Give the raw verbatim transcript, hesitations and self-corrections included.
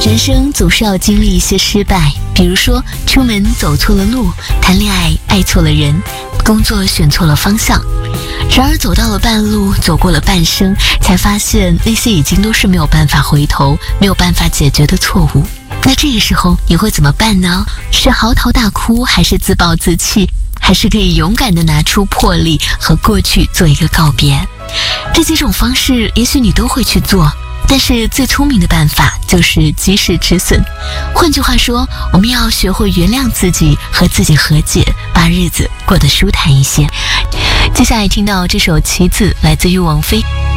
人生总是要经历一些失败，比如说出门走错了路，谈恋爱爱错了人，工作选错了方向。然而走到了半路，走过了半生，才发现那些已经都是没有办法回头，没有办法解决的错误。那这个时候你会怎么办呢？是嚎啕大哭，还是自暴自弃，还是可以勇敢地拿出魄力和过去做一个告别？这几种方式也许你都会去做，但是最聪明的办法就是及时止损。换句话说，我们要学会原谅自己，和自己和解，把日子过得舒坦一些。接下来听到这首棋子，来自于王菲。